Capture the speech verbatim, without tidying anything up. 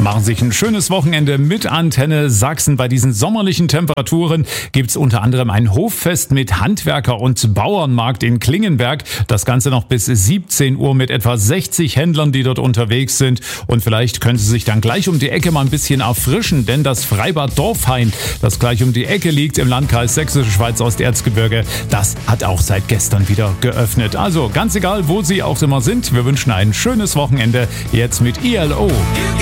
Machen sich ein schönes Wochenende mit Antenne Sachsen. Bei diesen sommerlichen Temperaturen gibt's unter anderem ein Hoffest mit Handwerker- und Bauernmarkt in Klingenberg. Das Ganze noch bis siebzehn Uhr mit etwa sechzig Händlern, die dort unterwegs sind. Und vielleicht können Sie sich dann gleich um die Ecke mal ein bisschen erfrischen, denn das Freibad Dorfhain, das gleich um die Ecke liegt im Landkreis Sächsische Schweiz Osterzgebirge, das hat auch seit gestern wieder geöffnet. Also ganz egal, wo Sie auch immer sind, wir wünschen ein schönes Wochenende jetzt mit I L O.